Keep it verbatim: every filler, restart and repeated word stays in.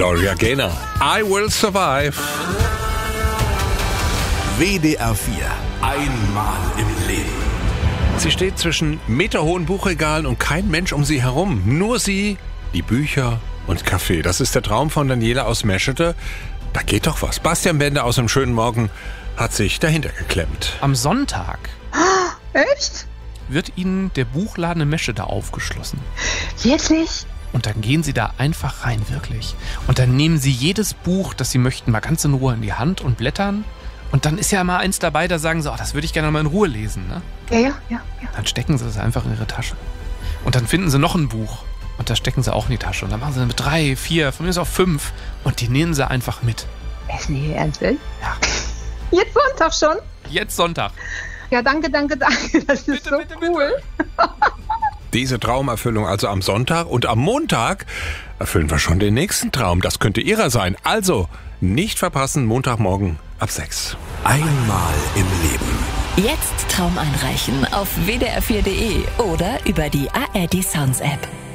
Gloria Gaynor. I will survive. W D R vier. Einmal im Leben. Sie steht zwischen meterhohen Buchregalen und kein Mensch um sie herum. Nur sie, die Bücher und Kaffee. Das ist der Traum von Daniela aus Meschede. Da geht doch was. Bastian Bender aus dem schönen Morgen hat sich dahinter geklemmt. Am Sonntag Echt? wird Ihnen der Buchladen in Meschede aufgeschlossen. Wirklich? Und dann gehen Sie da einfach rein, wirklich. Und dann nehmen Sie jedes Buch, das Sie möchten, mal ganz in Ruhe in die Hand und blättern. Und dann ist ja mal eins dabei, da sagen Sie, oh, das würde ich gerne mal in Ruhe lesen. Ne? Ja, ja, ja, ja. Dann stecken Sie das einfach in Ihre Tasche. Und dann finden Sie noch ein Buch. Und das stecken Sie auch in die Tasche. Und dann machen Sie mit drei, vier, von mir ist auch fünf. Und die nehmen Sie einfach mit. Ist nicht Ihr Ernst, will? Ja. Jetzt Sonntag schon? Jetzt Sonntag. Ja, danke, danke, danke. Das ist Bitte, so bitte, cool. Diese Traumerfüllung also am Sonntag und am Montag erfüllen wir schon den nächsten Traum. Das könnte Ihrer sein. Also nicht verpassen, Montagmorgen ab sechs. Einmal im Leben. Jetzt Traum einreichen auf w d r vier punkt d e oder über die A R D Sounds App.